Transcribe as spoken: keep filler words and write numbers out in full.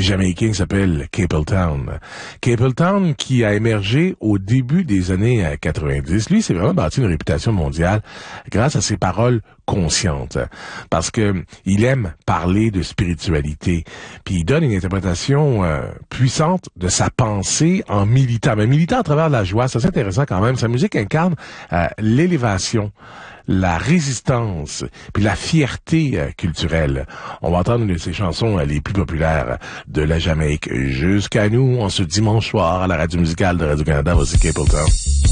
Jamaïcain qui s'appelle Capleton. Capleton qui a émergé au début des années quatre-vingt-dix. Lui, c'est vraiment bâti une réputation mondiale grâce à ses paroles conscientes. Parce que il aime parler de spiritualité. Puis il donne une interprétation euh, puissante de sa pensée en militant. Mais militant à travers la joie, ça c'est intéressant quand même. Sa musique incarne euh, l'élévation, la résistance, puis la fierté euh, culturelle. On va entendre une de ses chansons euh, les plus populaires de la Jamaïque jusqu'à nous, en ce dimanche soir, à la radio musicale de Radio-Canada. Voici Capleton.